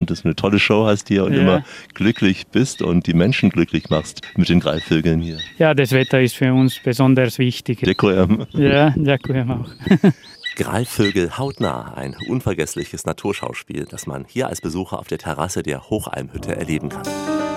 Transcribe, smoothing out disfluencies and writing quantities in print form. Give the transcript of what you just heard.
dass du eine tolle Show hast hier und immer glücklich bist und die Menschen glücklich machst mit den Greifvögeln hier. Ja, das Wetter ist für uns besonders wichtig. Dziękuję. Ja, dziękuję auch. Greifvögel hautnah, ein unvergessliches Naturschauspiel, das man hier als Besucher auf der Terrasse der Hochalmhütte erleben kann.